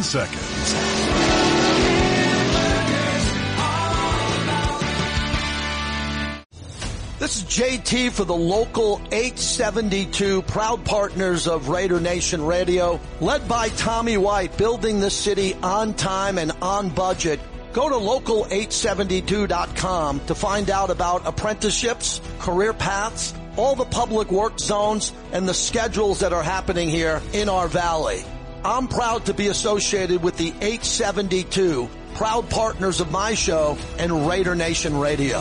seconds. This is JT for the local 872, proud partners of Raider Nation Radio, led by Tommy White, building the city on time and on budget. Go to local872.com to find out about apprenticeships, career paths, all the public work zones, and the schedules that are happening here in our valley. I'm proud to be associated with the 872, proud partners of my show and Raider Nation Radio.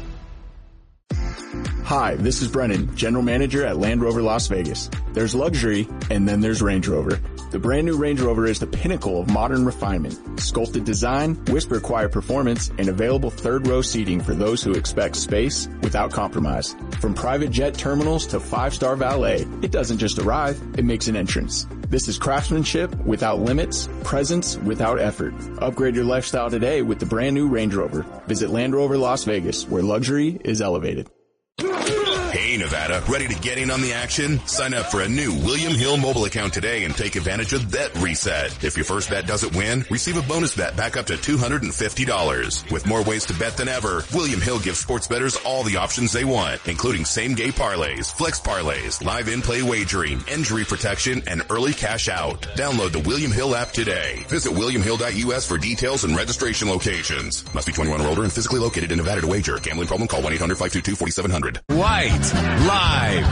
Hi, this is Brennan, General Manager at Land Rover Las Vegas. There's luxury, and then there's Range Rover. The brand new Range Rover is the pinnacle of modern refinement. Sculpted design, whisper quiet performance, and available third-row seating for those who expect space without compromise. From private jet terminals to five-star valet, it doesn't just arrive, it makes an entrance. This is craftsmanship without limits, presence without effort. Upgrade your lifestyle today with the brand new Range Rover. Visit Land Rover Las Vegas, where luxury is elevated. Hey, Nevada, ready to get in on the action? Sign up for a new William Hill mobile account today and take advantage of Bet Reset. If your first bet doesn't win, receive a bonus bet back up to $250. With more ways to bet than ever, William Hill gives sports bettors all the options they want, including same-game parlays, flex parlays, live in-play wagering, injury protection, and early cash out. Download the William Hill app today. Visit williamhill.us for details and registration locations. Must be 21 or older and physically located in Nevada to wager. Gambling problem? Call 1-800-522-4700. White Live.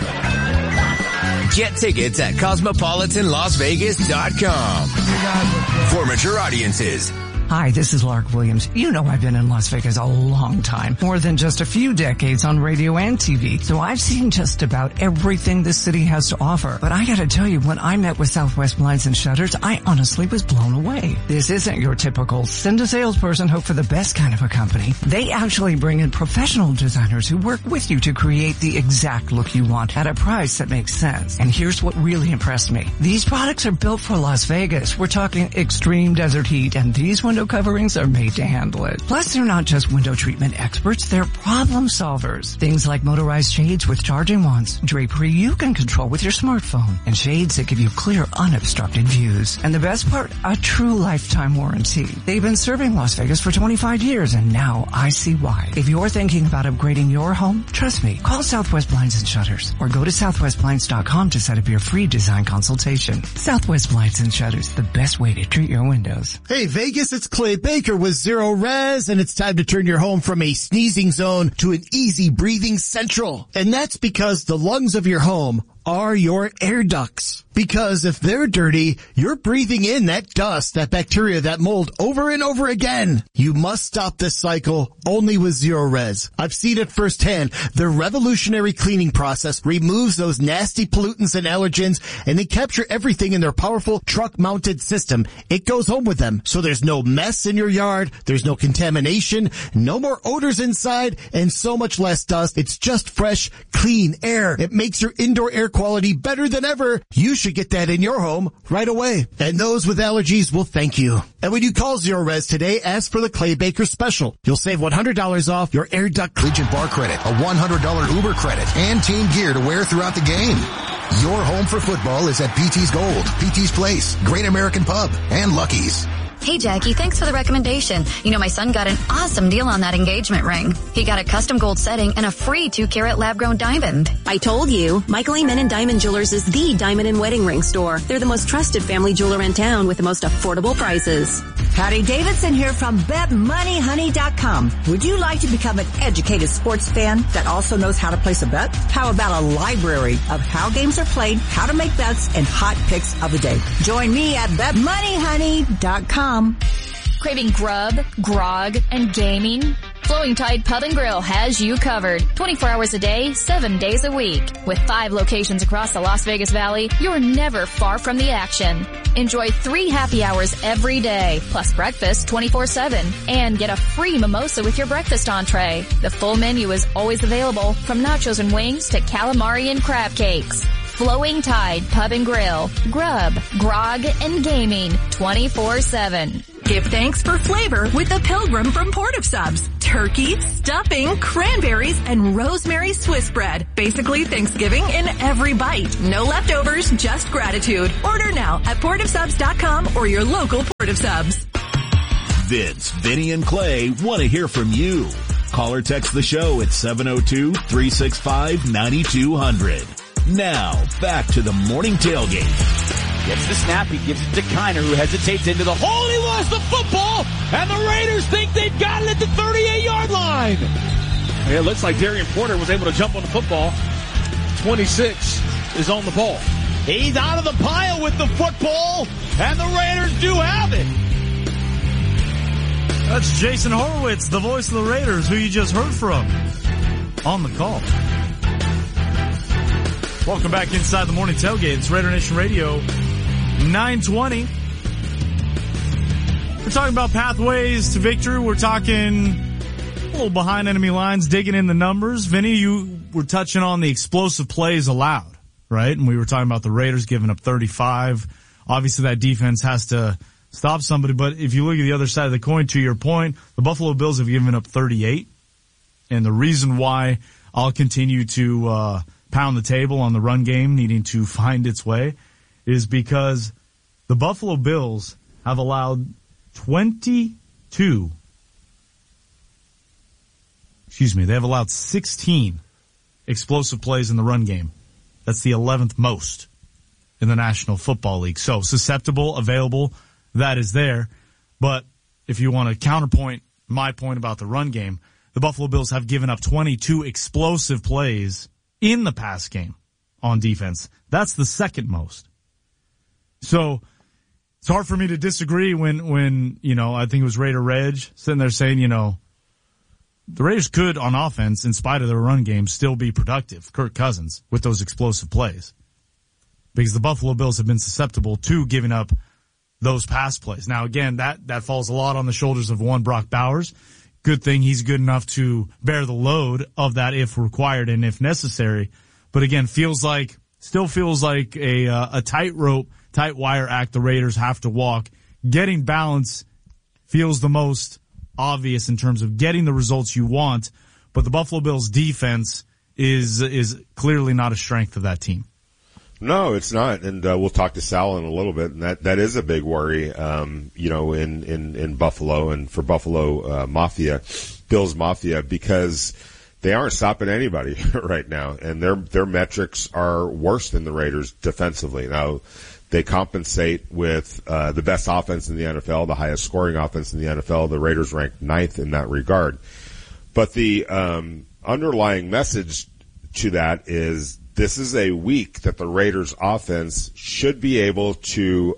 Get tickets at CosmopolitanLasVegas.com. For mature audiences. Hi, this is Lark Williams. You know I've been in Las Vegas a long time, more than just a few decades on radio and TV. So I've seen just about everything this city has to offer. But I gotta tell you, when I met with Southwest Blinds and Shutters, I honestly was blown away. This isn't your typical send a salesperson, hope for the best kind of a company. They actually bring in professional designers who work with you to create the exact look you want at a price that makes sense. And here's what really impressed me. These products are built for Las Vegas. We're talking extreme desert heat, and these window coverings are made to handle it. Plus, they're not just window treatment experts, they're problem solvers. Things like motorized shades with charging wands, drapery you can control with your smartphone, and shades that give you clear, unobstructed views. And the best part, a true lifetime warranty. They've been serving Las Vegas for 25 years, and now I see why. If you're thinking about upgrading your home, trust me, call Southwest Blinds and Shutters, or go to southwestblinds.com to set up your free design consultation. Southwest Blinds and Shutters, the best way to treat your windows. Hey Vegas, it's Clay Baker with Zero Res, and it's time to turn your home from a sneezing zone to an easy breathing central. And that's because the lungs of your home are your air ducts. Because if they're dirty, you're breathing in that dust, that bacteria, that mold over and over again. You must stop this cycle only with Zero Res. I've seen it firsthand. Their revolutionary cleaning process removes those nasty pollutants and allergens, and they capture everything in their powerful truck-mounted system. It goes home with them, so there's no mess in your yard, there's no contamination, no more odors inside, and so much less dust. It's just fresh, clean air. It makes your indoor air quality better than ever. You should get that in your home right away. And those with allergies will thank you. And when you call Zero Res today, ask for the Clay Baker special. You'll save $100 off your air duct. Legion Bar Credit, a $100 Uber credit, and team gear to wear throughout the game. Your home for football is at PT's Gold, PT's Place, Great American Pub, and Lucky's. Hey, Jackie, thanks for the recommendation. You know, my son got an awesome deal on that engagement ring. He got a custom gold setting and a free 2-carat lab-grown diamond. I told you, Michael Amen & Diamond Jewelers is the diamond and wedding ring store. They're the most trusted family jeweler in town with the most affordable prices. Patty Davidson here from BetMoneyHoney.com. Would you like to become an educated sports fan that also knows how to place a bet? How about a library of how games are played, how to make bets, and hot picks of the day? Join me at BetMoneyHoney.com. Craving grub, grog, and gaming? Flowing Tide Pub and Grill has you covered. 24 hours a day, 7 days a week. With 5 locations across the Las Vegas Valley, you're never far from the action. Enjoy 3 happy hours every day, plus breakfast 24/7, and get a free mimosa with your breakfast entree. The full menu is always available, from nachos and wings to calamari and crab cakes. Flowing Tide Pub and Grill. Grub, grog, and gaming 24/7. Give thanks for flavor with the Pilgrim from Port of Subs. Turkey, stuffing, cranberries, and rosemary Swiss bread. Basically Thanksgiving in every bite. No leftovers, just gratitude. Order now at portofsubs.com or your local Port of of Subs. Vince, Vinny, and Clay want to hear from you. Call or text the show at 702-365-9200. Now, back to the morning tailgate. Gets the snap. He gives it to Kiner, who hesitates into the hole. He lost the football, and the Raiders think they've got it at the 38-yard line. It looks like Darian Porter was able to jump on the football. 26 is on the ball. He's out of the pile with the football, and the Raiders do have it. That's Jason Horowitz, the voice of the Raiders, who you just heard from on the call. Welcome back inside the morning tailgate. It's Raider Nation Radio, 920. We're talking about pathways to victory. We're talking a little behind enemy lines, digging in the numbers. Vinny, you were touching on the explosive plays allowed, right? And we were talking about the Raiders giving up 35. Obviously, that defense has to stop somebody. But if you look at the other side of the coin, to your point, the Buffalo Bills have given up 38. And the reason why I'll continue to pound the table on the run game needing to find its way is because the Buffalo Bills have allowed 16 explosive plays in the run game. That's the 11th most in the National Football League. So susceptible, available, that is there. But if you want to counterpoint my point about the run game, the Buffalo Bills have given up 22 explosive plays in the pass game on defense. That's the second most. So it's hard for me to disagree when I think it was Raider Reg sitting there saying, the Raiders could, on offense, in spite of their run game, still be productive, Kirk Cousins, with those explosive plays. Because the Buffalo Bills have been susceptible to giving up those pass plays. Now, again, that falls a lot on the shoulders of one Brock Bowers. Good thing he's good enough to bear the load of that if required and if necessary. But again, still feels like a tightrope, tight wire act the Raiders have to walk. Getting balance feels the most obvious in terms of getting the results you want, but the Buffalo Bills defense is clearly not a strength of that team. No, it's not, and we'll talk to Sal in a little bit, and that is a big worry, in Buffalo and for Buffalo Bills Mafia, because they aren't stopping anybody right now, and their metrics are worse than the Raiders defensively. Now, they compensate with the best offense in the NFL, the highest scoring offense in the NFL. The Raiders ranked 9th in that regard, but the underlying message to that is, this is a week that the Raiders offense should be able to,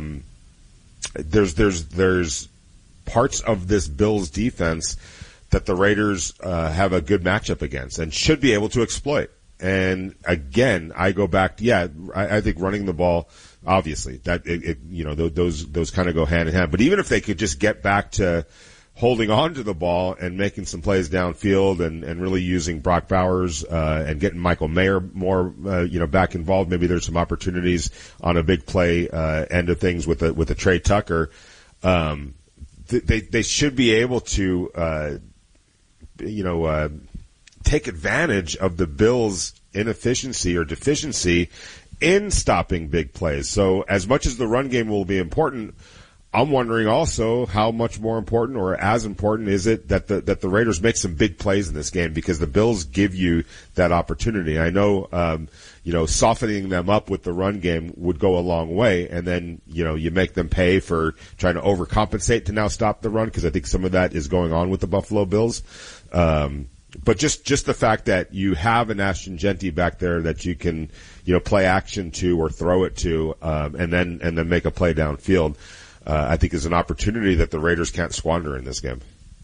there's parts of this Bills defense that the Raiders, have a good matchup against and should be able to exploit. And again, I go back to, I think running the ball, obviously that, those kind of go hand in hand. But even if they could just get back to holding on to the ball and making some plays downfield and really using Brock Bowers, and getting Michael Mayer more, back involved. Maybe there's some opportunities on a big play, end of things with a Trey Tucker. They should be able to, take advantage of the Bills' inefficiency or deficiency in stopping big plays. So as much as the run game will be important, I'm wondering also how much more important or as important is it that the Raiders make some big plays in this game, because the Bills give you that opportunity. I know, softening them up with the run game would go a long way, and then, you make them pay for trying to overcompensate to now stop the run, because I think some of that is going on with the Buffalo Bills. But just the fact that you have an Ashton Jeanty back there that you can, play action to or throw it to, and then make a play downfield, I think is an opportunity that the Raiders can't squander in this game.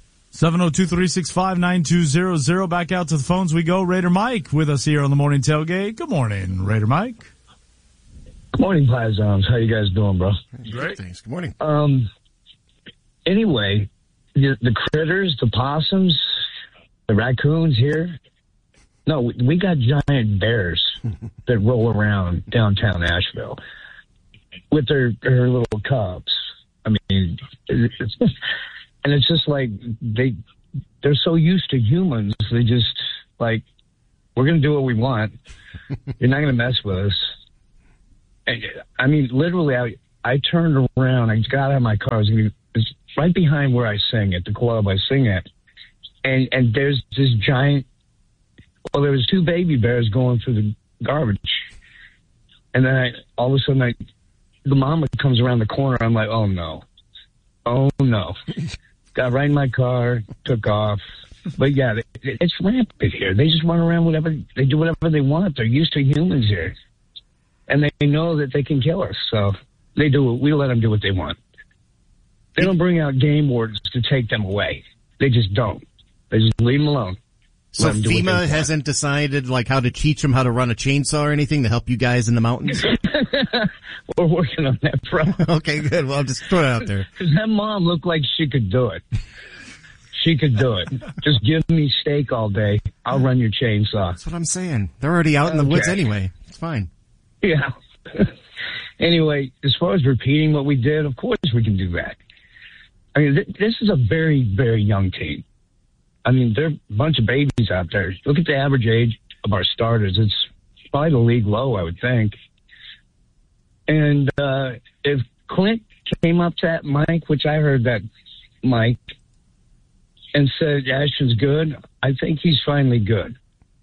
702-365-9200. Back out to the phones we go. Raider Mike with us here on the morning tailgate. Good morning, Raider Mike. Good morning, Plasons. How you guys doing, bro? Great. Thanks. Good morning. Anyway, the critters, the possums, the raccoons here. No, we got giant bears that roll around downtown Asheville with their little cubs. I mean, it's just like they're so used to humans. They just like, we're going to do what we want. You're not going to mess with us. I mean, literally, I turned around. I got out of my car. It's right behind where I sing at the club I sing at. And there's this giant, well, there was 2 baby bears going through the garbage. And then all of a sudden, the mama comes around the corner. I'm like, oh, no. Oh, no. Got right in my car, took off. But, yeah, it's rampant here. They just run around they do whatever they want. They're used to humans here. And they know that they can kill us. So we let them do what they want. They don't bring out game wardens to take them away. They just don't. They just leave them alone. So FEMA hasn't decided like how to teach them how to run a chainsaw or anything to help you guys in the mountains? We're working on that, bro. Okay, good. Well, I'll just throw it out there. Because that mom looked like she could do it. She could do it. Just give me steak all day. I'll run your chainsaw. That's what I'm saying. They're already out in the woods anyway. It's fine. Yeah. Anyway, as far as repeating what we did, of course we can do that. I mean, this is a very, very young team. I mean, there are a bunch of babies out there. Look at the average age of our starters. It's probably the league low, I would think. And if Clint came up to that mic, which I heard that mic, and said Ashton's good, I think he's finally good.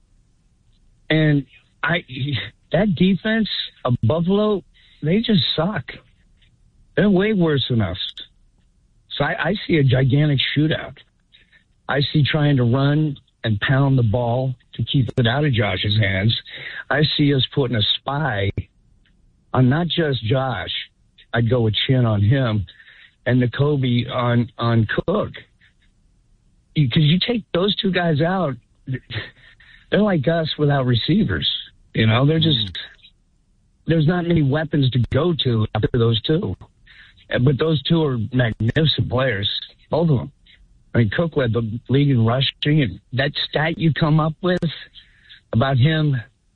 And that defense of Buffalo, they just suck. They're way worse than us. So I see a gigantic shootout. I see trying to run and pound the ball to keep it out of Josh's hands. I see us putting a spy on not just Josh. I'd go with Chin on him and Nakobe on Cook. Because you take those 2 guys out, they're like us without receivers. You know, they're just, there's not many weapons to go to after those 2. But those 2 are magnificent players, both of them. I mean, Cook led the league in rushing, and that stat you come up with about him,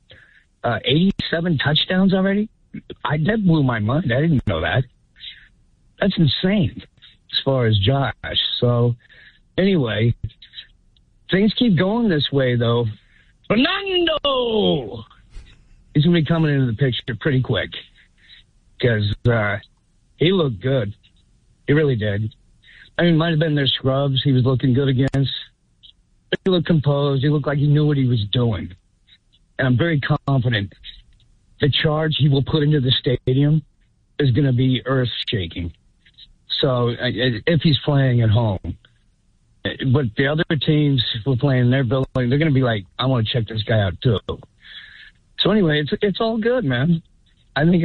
87 touchdowns already, that blew my mind. I didn't know that. That's insane as far as Josh. So, anyway, things keep going this way, though. Fernando! He's going to be coming into the picture pretty quick because he looked good. He really did. I mean, it might have been their scrubs he was looking good against. But he looked composed. He looked like he knew what he was doing. And I'm very confident the charge he will put into the stadium is going to be earth-shaking. So if he's playing at home. But the other teams who are playing in their building, they're going to be like, I want to check this guy out too. So anyway, it's all good, man. I think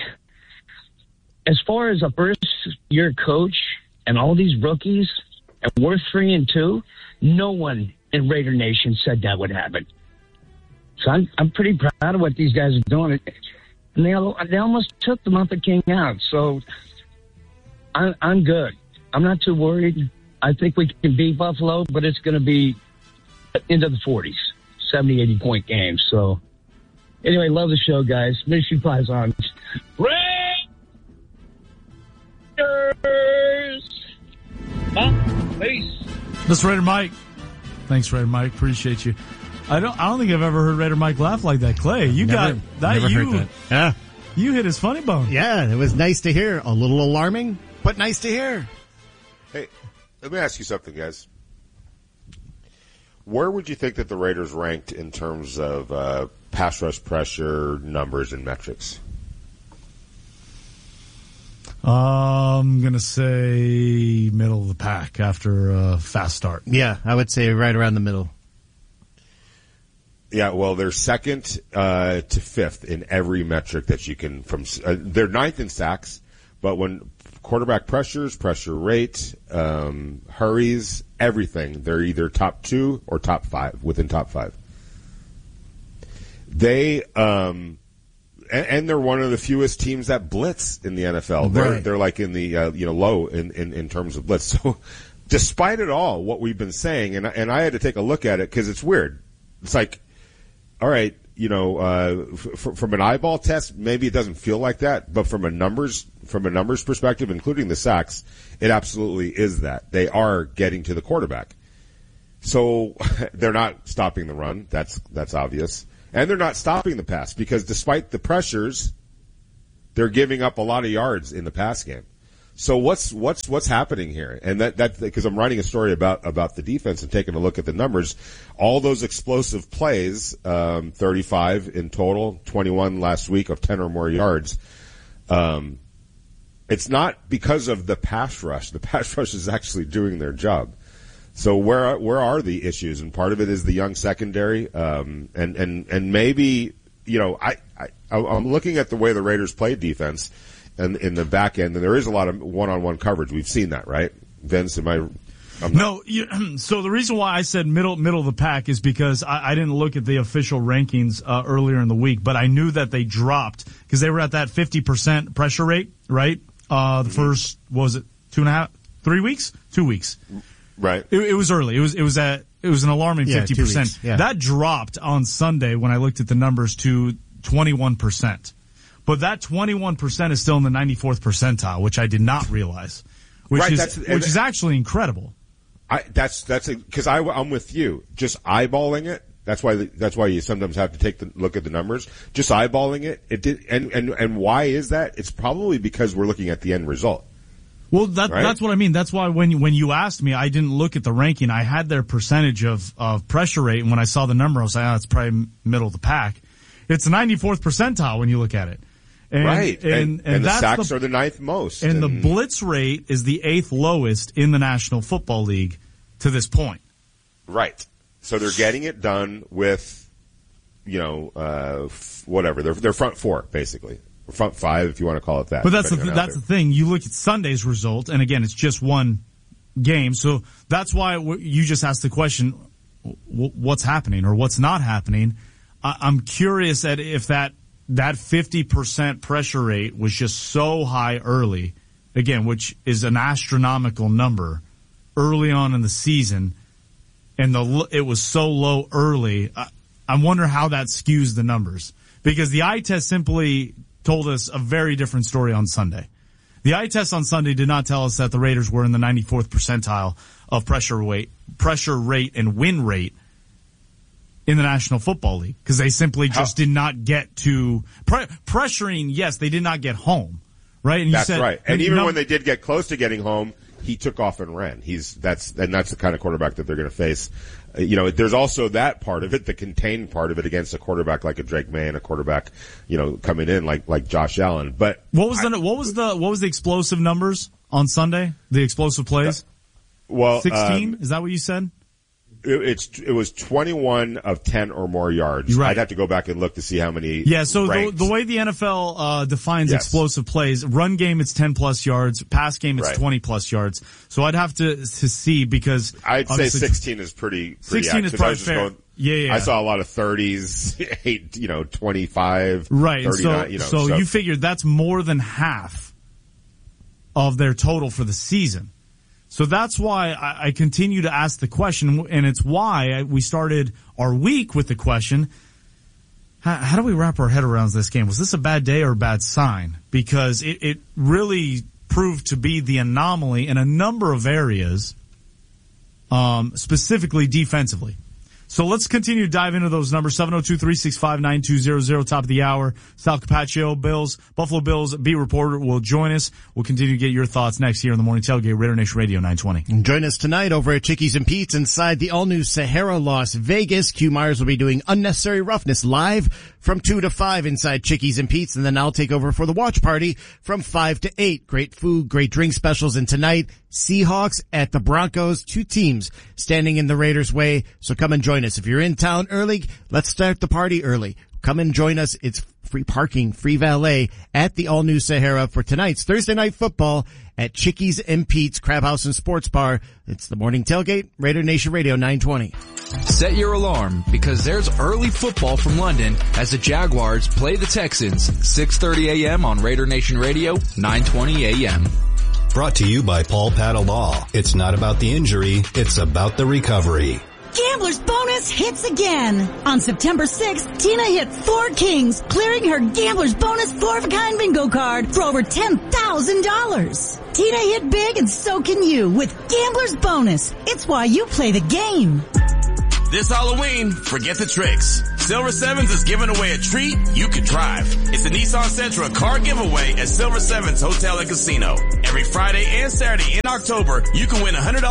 as far as a first-year coach and all these rookies, and we're 3-2, no one in Raider Nation said that would happen. So I'm pretty proud of what these guys are doing. And they almost took the Muppet King out. So I'm good. I'm not too worried. I think we can beat Buffalo, but it's going to be into the 40s, 70, 80-point games. So anyway, love the show, guys. Miss you, Paisans. Raiders! Peace. This is Raider Mike. Thanks, Raider Mike. Appreciate you. I don't think I've ever heard Raider Mike laugh like that. Clay, you got that. Never heard that. Yeah. You hit his funny bone. Yeah, it was nice to hear. A little alarming, but nice to hear. Hey, let me ask you something, guys. Where would you think that the Raiders ranked in terms of pass rush pressure numbers and metrics? I'm going to say middle of the pack after a fast start. Yeah, I would say right around the middle. Yeah, well, they're second to fifth in every metric that you can they're ninth in sacks, but when quarterback pressures, pressure rate, hurries, everything, they're either top 2 or top 5, within top 5. They, and they're one of the fewest teams that blitz in the NFL. They're like in the, low in terms of blitz. So despite it all, what we've been saying, and I had to take a look at it because it's weird. It's like, all right, from an eyeball test, maybe it doesn't feel like that, but from a numbers perspective, including the sacks, it absolutely is that. They are getting to the quarterback. So they're not stopping the run. That's obvious. And they're not stopping the pass because despite the pressures, they're giving up a lot of yards in the pass game. So what's happening here? And that because I'm writing a story about the defense and taking a look at the numbers, all those explosive plays, 35 in total, 21 last week of 10 or more yards. It's not because of the pass rush. The pass rush is actually doing their job. So where are the issues? And part of it is the young secondary, and maybe, you know, I'm looking at the way the Raiders play defense and in the back end, and there is a lot of one-on-one coverage. We've seen that, right? Vince, so the reason why I said middle of the pack is because I didn't look at the official rankings earlier in the week, but I knew that they dropped because they were at that 50% pressure rate, right? The first, what was it, 3 weeks? 2 weeks. Right. It was early. It was an alarming 50%. Yeah. That dropped on Sunday when I looked at the numbers to 21%. But that 21% is still in the 94th percentile, which I did not realize, which is actually incredible. That's because I'm with you. Just eyeballing it. That's why you sometimes have to take the look at the numbers. Just eyeballing it. It did. And why is that? It's probably because we're looking at the end result. Well, that's what I mean. That's why when you asked me, I didn't look at the ranking. I had their percentage of pressure rate, and when I saw the number, I was like, it's probably middle of the pack. It's the 94th percentile when you look at it. And, right. And the sacks are the 9th most. And the blitz rate is the 8th lowest in the National Football League to this point. Right. So they're getting it done with, you know, whatever. They're front four, basically. Or front five, if you want to call it that. But that's the thing. You look at Sunday's result, and again, it's just one game. So that's why you just asked the question, what's happening or what's not happening. I'm curious at if that 50% pressure rate was just so high early, again, which is an astronomical number early on in the season, and it was so low early. I wonder how that skews the numbers, because the eye test simply told us a very different story on Sunday. The eye test on Sunday did not tell us that the Raiders were in the 94th percentile of pressure rate and win rate in the National Football League, because they simply just did not get to pressuring. Yes, they did not get home, right? And that's right. And even when they did get close to getting home, he took off and ran. That's the kind of quarterback that they're going to face. You know, there's also that part of it, the contained part of it against a quarterback like a Drake May and a quarterback, you know, coming in like Josh Allen. But what was the explosive numbers on Sunday? The explosive plays? 16? Is that what you said? It was 21 of 10 or more yards. Right. I'd have to go back and look to see how many. Yeah, so the way the NFL defines explosive plays, run game it's 10 plus yards, pass game it's 20 plus yards. So I'd have to see, because I'd say 16 is pretty 16 is probably fair. Yeah. I saw a lot of 30s, 25, right. 39, so you figured that's more than half of their total for the season. So that's why I continue to ask the question, and it's why we started our week with the question, how do we wrap our head around this game? Was this a bad day or a bad sign? Because it really proved to be the anomaly in a number of areas, specifically defensively. So let's continue to dive into those numbers. 702-365-9200, top of the hour. Sal Capaccio, Buffalo Bills beat reporter, will join us. We'll continue to get your thoughts next here on the Morning Tailgate, Raider Nation Radio 920. And join us tonight over at Chickies and Pete's inside the all-new Sahara Las Vegas. Q Myers will be doing Unnecessary Roughness live from 2 to 5 inside Chickies and Pete's, and then I'll take over for the watch party from 5 to 8. Great food, great drink specials, and tonight, Seahawks at the Broncos, 2 teams standing in the Raiders' way, so come and join us. If you're in town early, let's start the party early. Come and join us. It's free parking, free valet at the all-new Sahara for tonight's Thursday Night Football at Chickies and Pete's Crab House and Sports Bar. It's the Morning Tailgate, Raider Nation Radio 920. Set your alarm, because there's early football from London as the Jaguars play the Texans, 6:30 a.m. on Raider Nation Radio, 920 a.m. Brought to you by Paul Patta Law. It's not about the injury, it's about the recovery. Gambler's Bonus hits again. On September 6th, Tina hit 4 kings, clearing her Gambler's Bonus 4-of-a-kind bingo card for over $10,000. Tina hit big, and so can you with Gambler's Bonus. It's why you play the game. This Halloween, forget the tricks. Silver Sevens is giving away a treat you could drive. It's the Nissan Sentra car giveaway at Silver Sevens Hotel and Casino. Every Friday and Saturday in October, you can win $100